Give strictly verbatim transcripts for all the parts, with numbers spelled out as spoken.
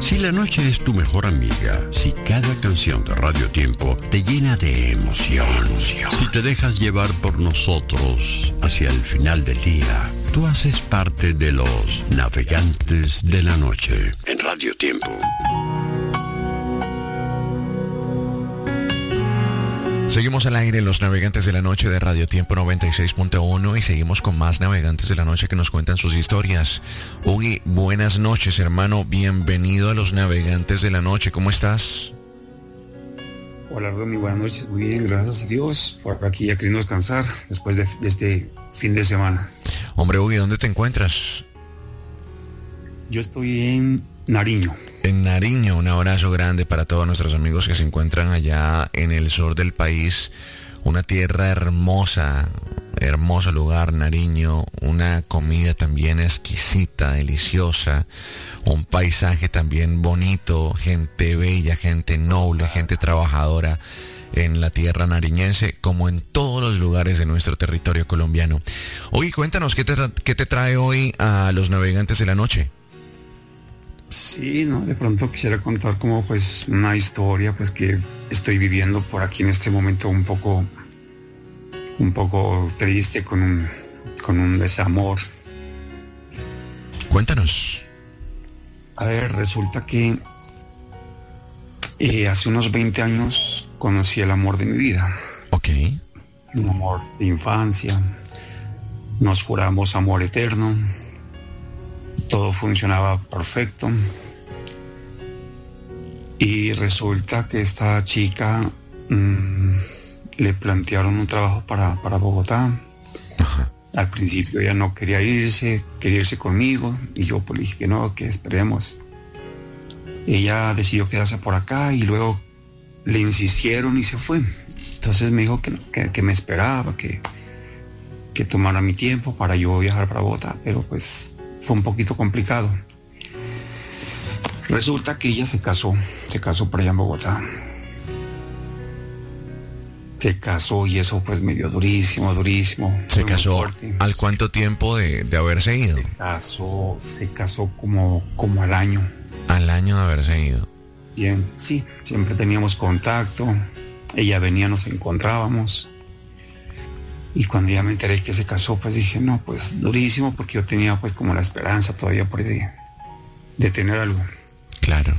Si la noche es tu mejor amiga, si cada canción de Radio Tiempo te llena de emoción, si te dejas llevar por nosotros hacia el final del día, tú haces parte de los navegantes de la noche en Radio Tiempo. Seguimos al aire en los Navegantes de la Noche de Radio Tiempo noventa y seis punto uno y seguimos con más Navegantes de la Noche que nos cuentan sus historias. Ugi, buenas noches, hermano. Bienvenido a los Navegantes de la Noche. ¿Cómo estás? Hola, Romy. Buenas noches. Muy bien, gracias a Dios. Por aquí ya queriendo descansar después de, de este fin de semana. Hombre, Ugi, ¿dónde te encuentras? Yo estoy en Nariño. En Nariño, un abrazo grande para todos nuestros amigos que se encuentran allá en el sur del país. Una tierra hermosa, hermoso lugar, Nariño. Una comida también exquisita, deliciosa. Un paisaje también bonito, gente bella, gente noble, gente trabajadora en la tierra nariñense, como en todos los lugares de nuestro territorio colombiano. Oye, cuéntanos, ¿qué te, tra- qué te trae hoy a los Navegantes de la Noche? Sí, no, de pronto quisiera contar como pues una historia pues que estoy viviendo por aquí en este momento un poco un poco triste con un con un desamor. Cuéntanos. A ver, resulta que eh, hace unos veinte años conocí el amor de mi vida. Ok. Un amor de infancia. Nos juramos amor eterno. Todo funcionaba perfecto. Y resulta que esta chica mmm, le plantearon un trabajo para, para Bogotá. Ajá. Al principio ella no quería irse, quería irse conmigo. Y yo pues le dije que no, que esperemos. Ella decidió quedarse por acá y luego le insistieron y se fue. Entonces me dijo que, no, que, que me esperaba, que, que tomara mi tiempo para yo viajar para Bogotá. Pero pues fue un poquito complicado. Resulta que ella se casó, se casó por allá en Bogotá. Se casó y eso pues me dio durísimo, durísimo. Se casó. ¿Al cuánto tiempo de, de haberse ido? Se casó, se casó como, como al año. Al año de haberse ido. Bien, sí, siempre teníamos contacto. Ella venía, nos encontrábamos. Y cuando ya me enteré que se casó, pues dije, no, pues durísimo, porque yo tenía pues como la esperanza todavía por de, de tener algo. Claro.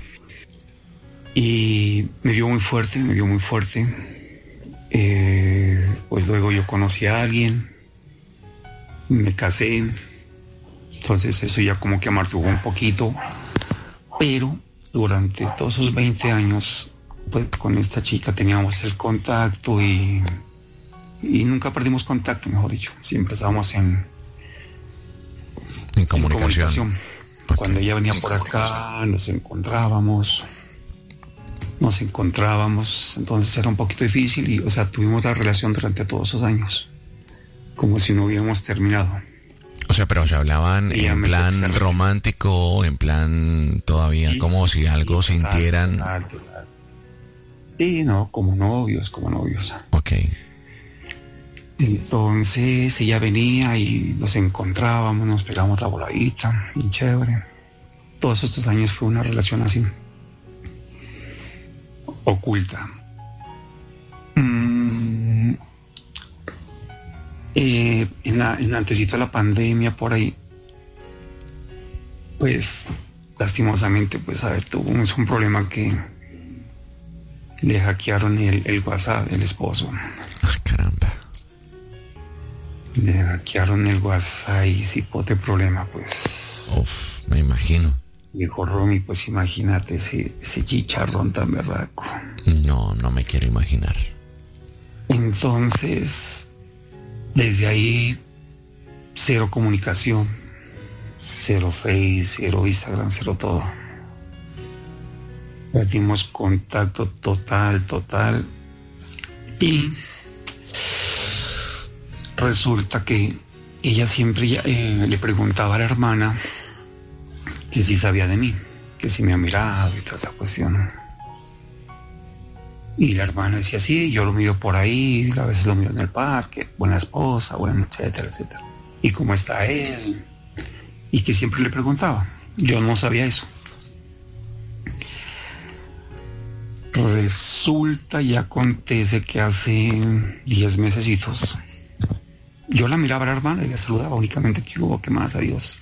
Y me dio muy fuerte, me dio muy fuerte. Eh, pues luego yo conocí a alguien, me casé, entonces eso ya como que amargó un poquito, pero durante todos esos veinte años, pues con esta chica teníamos el contacto y... Y nunca perdimos contacto, mejor dicho. Siempre estábamos en, en comunicación. En comunicación. Okay. Cuando ella venía por acá, nos encontrábamos. Nos encontrábamos. Entonces era un poquito difícil y, o sea, tuvimos la relación durante todos esos años. Como si no hubiéramos terminado. O sea, pero se hablaban ella en plan romántico, en plan todavía, sí, como si algo sí, total, sintieran. Total, total. Sí, no, como novios, como novios. Ok. Entonces ella venía y nos encontrábamos, nos pegamos la voladita, bien chévere. Todos estos años fue una relación así, oculta. Mm, eh, en la, en antesito de la pandemia, por ahí, pues, lastimosamente, pues, a ver, tuvimos un problema que le hackearon el, el WhatsApp del esposo. Ah, caramba. Le hackearon el WhatsApp y si pote problema, pues. Uf, me imagino. Dijo Romy, pues imagínate ese, ese chicharrón tan berraco. No, no me quiero imaginar. Entonces, desde ahí, cero comunicación, cero Face, cero Instagram, cero todo. Perdimos contacto total, total. Y resulta que ella siempre eh, le preguntaba a la hermana que si sabía de mí, que si me ha mirado y toda esa cuestión. Y la hermana decía, sí, yo lo miro por ahí, a veces lo miro en el parque, buena esposa, bueno, etcétera, etcétera. ¿Y cómo está él? Y que siempre le preguntaba. Yo no sabía eso. Resulta y acontece que hace diez mesecitos yo la miraba a la hermana y la saludaba únicamente, que hubo, que más, adiós.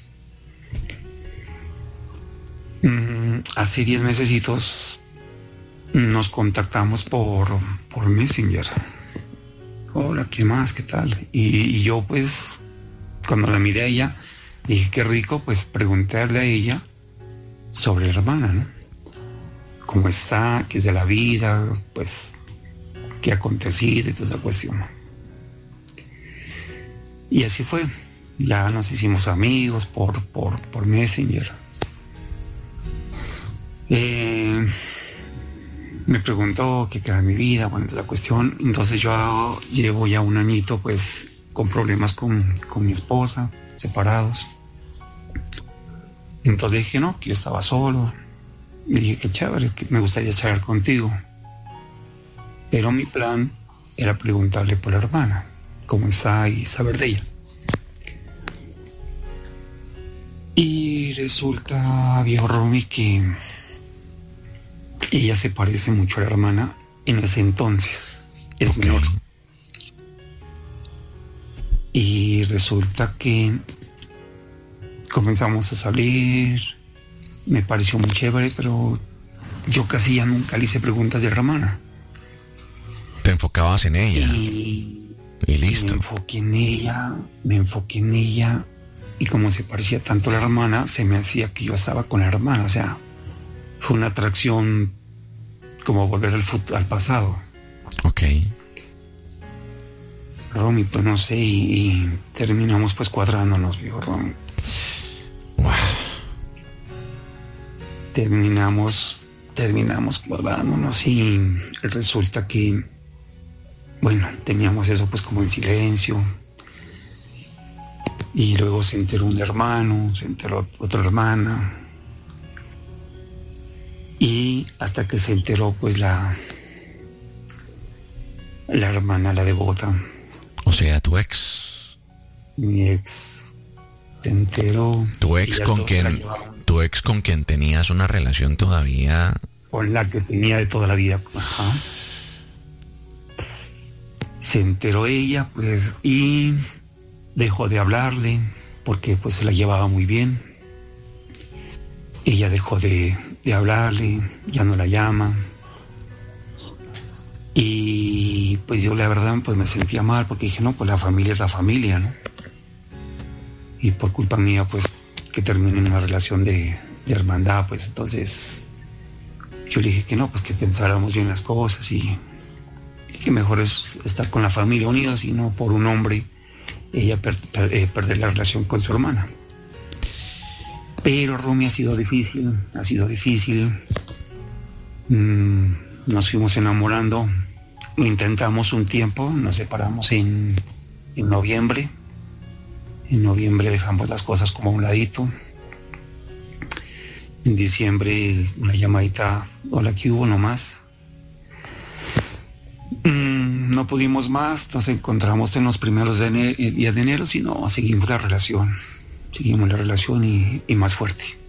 Mm, hace diez mesecitos nos contactamos por, por Messenger. Hola, ¿qué más? ¿Qué tal? Y, y yo pues, cuando la miré a ella, dije, qué rico, pues preguntarle a ella sobre la hermana, ¿no? ¿Cómo está? ¿Qué es de la vida? Pues, ¿qué ha acontecido? Y toda esa cuestión. Y así fue. Ya nos hicimos amigos por, por, por Messenger. Eh, me preguntó qué era mi vida, bueno, la cuestión. Entonces yo llevo ya un añito pues con problemas con, con mi esposa, separados. Entonces dije, no, que yo estaba solo. Y dije, qué chévere, que me gustaría charlar contigo. Pero mi plan era preguntarle por la hermana, cómo está y saber de ella. Y resulta, viejo Romy, que ella se parece mucho a la hermana en ese entonces. Es okay. Menor. Y resulta que comenzamos a salir. Me pareció muy chévere, pero yo casi ya nunca le hice preguntas de la hermana. Te enfocabas en ella. Y, y listo. Me enfoqué en ella, me enfoqué en ella. Y como se parecía tanto a la hermana, se me hacía que yo estaba con la hermana. O sea, fue una atracción como volver al, fut- al pasado. Ok. Romy, pues no sé, y, y terminamos pues cuadrándonos, viejo Romy. Wow. Terminamos, terminamos cuadrándonos y resulta que, bueno, teníamos eso pues como en silencio. Y luego se enteró un hermano, se enteró otra hermana. Y hasta que se enteró pues la, la hermana, la devota. O sea, tu ex. Mi ex se enteró. Tu ex con quien, tu ex con quien tenías una relación todavía. Con la que tenía de toda la vida. Ajá. Se enteró ella, pues, y dejó de hablarle porque pues se la llevaba muy bien. Ella dejó de, de hablarle, ya no la llama. Y pues yo la verdad pues me sentía mal porque dije, no, pues la familia es la familia, ¿no? Y por culpa mía pues que termine en una relación de, de hermandad, pues entonces yo le dije que no, pues que pensáramos bien las cosas y, y que mejor es estar con la familia unidos y no por un hombre ella per, per, eh, perder la relación con su hermana. Pero Romy ha sido difícil, ha sido difícil. Mm, nos fuimos enamorando, lo intentamos un tiempo, nos separamos en, en noviembre. En noviembre dejamos las cosas como a un ladito. En diciembre una llamadita, hola, ¿qué hubo? No más. Mm, no pudimos más, nos encontramos en los primeros de enero, días de enero, sino seguimos la relación, seguimos la relación y, y más fuerte.